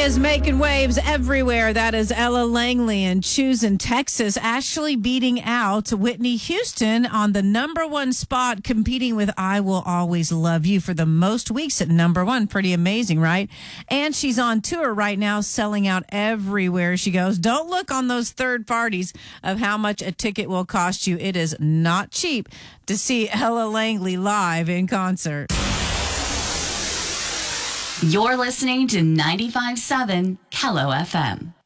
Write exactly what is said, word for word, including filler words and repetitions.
is making waves everywhere. That is Ella Langley in Choosing Texas, actually beating out Whitney Houston on the number one spot, competing with I Will Always Love You for the most weeks at number one. Pretty amazing, right? And she's on tour right now, selling out everywhere she goes. Don't look on those third parties of how much a ticket will cost you. It is not cheap to see Ella Langley live in concert. You're listening to ninety-five point seven Kello F M.